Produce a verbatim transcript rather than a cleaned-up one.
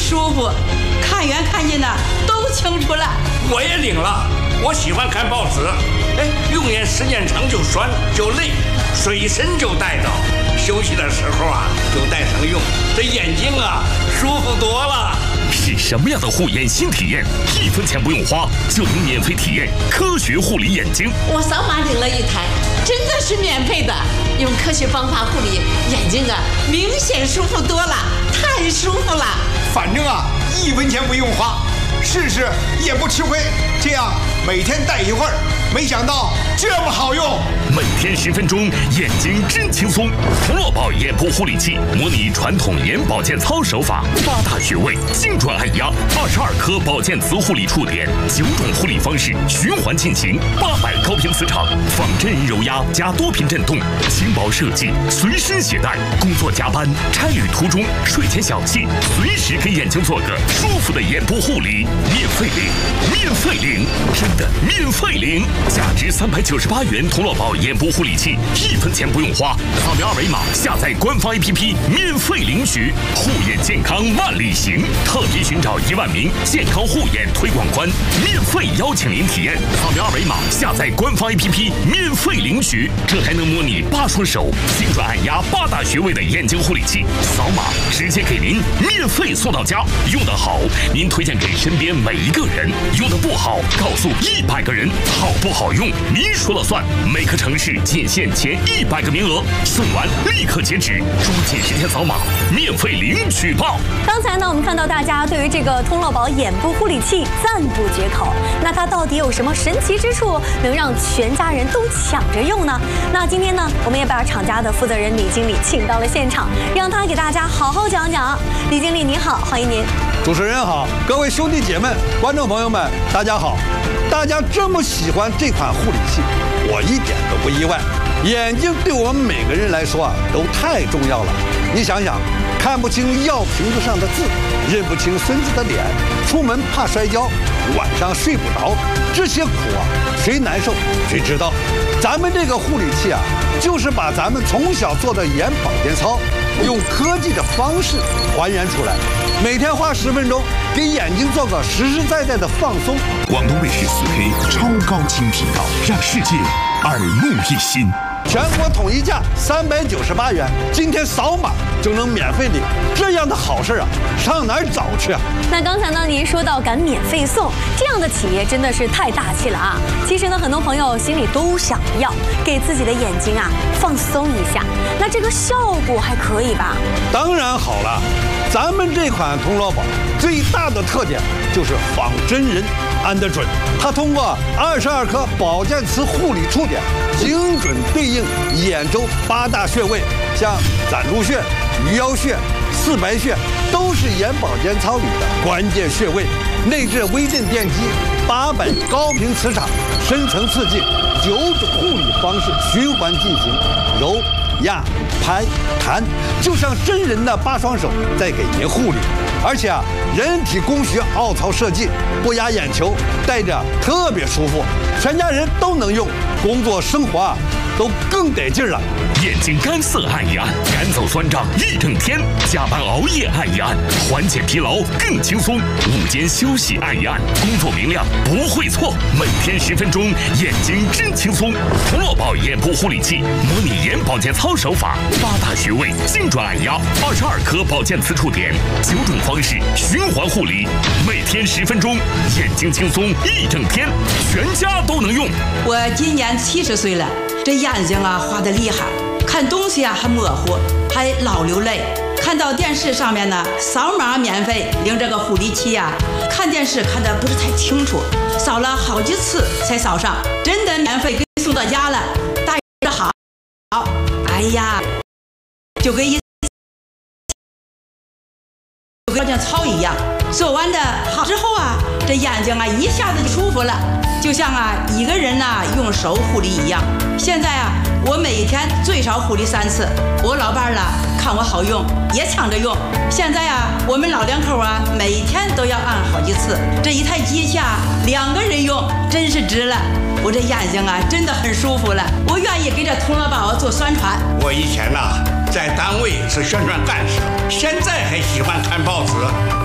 舒服，看远看近呢都清楚了。 我也领了，我喜欢看报纸。哎，用眼时间长就酸就累，水参就带着，休息的时候啊就带上用，这眼睛啊舒服多了。 是什么样的护眼新体验？一分钱不用花就能免费体验科学护理眼睛。 我扫码领了一台，真的是免费的。用科学方法护理眼睛啊，明显舒服多了，太舒服了。 反正啊，一分钱不用花，试试也不吃亏。这样每天戴一会儿，没想到这么好用。 每天十分钟，眼睛真轻松。童乐宝眼部护理器模拟传统眼保健操手法，八大穴位精准按压，二十二颗保健磁护理触点，九种护理方式循环进行，八百高频磁场，仿真人揉压加多频震动，轻薄设计，随身携带。工作加班、差旅途中、睡前小憩，随时给眼睛做个舒服的眼部护理，免费领，免费领，真的免费领，价值三百九十八元童乐宝眼部护理器，一分钱不用花，扫描二维码下载官方 A P P 免费领取，护眼健康万里行，特别寻找一万名健康护眼推广官，免费邀请您体验，扫描二维码下载官方 A P P 免费领取，这还能模拟八双手精准按压八大穴位的眼睛护理器，扫码直接给您免费送到家，用得好您推荐给身边每一个人，用得不好告诉一百个人，好不好用您说了算，每个城市仅限前一百个名额，送完立刻截止，抓紧时间扫码，免费领取吧。 刚才呢，我们看到大家对于这个通乐宝眼部护理器赞不绝口，那它到底有什么神奇之处，能让全家人都抢着用呢？那今天呢，我们也把厂家的负责人李经理请到了现场，让他给大家好好讲讲。李经理您好，欢迎您。 主持人好，各位兄弟姐妹、观众朋友们，大家好。大家这么喜欢这款护理器，我一点都不意外。眼睛对我们每个人来说啊，都太重要了。你想想，看不清药瓶子上的字，认不清孙子的脸，出门怕摔跤，晚上睡不着，这些苦啊，谁难受谁知道。咱们这个护理器啊，就是把咱们从小做的眼保健操，用科技的方式还原出来，每天花十分钟，给眼睛做个实实在在的放松。 广东卫视四 K 超高清频道，让世界耳目一新。 全国统一价三百九十八元，今天扫码就能免费领，这样的好事啊，上哪儿找去啊？ 那刚才呢，您说到敢免费送，这样的企业真的是太大气了啊！其实呢，很多朋友心里都想要给自己的眼睛啊放松一下，那这个效果还可以吧？ 当然好了，咱们这款童乐宝最大的特点就是仿真人按得准，它通过二十二颗保健磁护理触点，精准对应眼周八大穴位，像攒珠穴、鱼腰穴、四白穴，都是眼保健操里的关键穴位。内置微震电机，八百高频磁场，深层刺激，九种护理方式循环进行，揉、压、拍、弹，就像真人的八双手在给您护理。而且啊，人体工学凹槽设计，不压眼球，戴着特别舒服，全家人都能用，工作生活啊都更得劲了。 眼睛干涩按一按，赶走酸胀一整天；加班熬夜按一按，缓解疲劳更轻松；午间休息按一按，工作明亮不会错。每天十分钟，眼睛真轻松。童乐宝眼部护理器模拟眼保健操手法，八大穴位精准按压，二十二颗保健磁触点，九种方式循环护理，每天十分钟，眼睛轻松一整天，全家都能用。 我今年七十岁了，这眼睛啊花得厉害，看东西啊还模糊，还老流泪。看到电视上面呢，扫码免费领这个护理器呀、啊，看电视看得不是太清楚，扫了好几次才扫上，真的免费给送到家了。大家好，好，哎呀，就跟一就跟保健操一样，做完的好之后啊，这眼睛啊一下子就舒服了，就像啊一个人呐、啊、用手护理一样。现在啊，我每天最少护理三次，我老伴儿啦看我好用，也抢着用。现在啊，我们老两口啊，每天都要按好几次。这一台机器啊，两个人用真是值了。我这眼睛啊，真的很舒服了。我愿意给这童乐宝做宣传。 我以前呐、啊，在单位是宣传干事，现在还喜欢看报纸。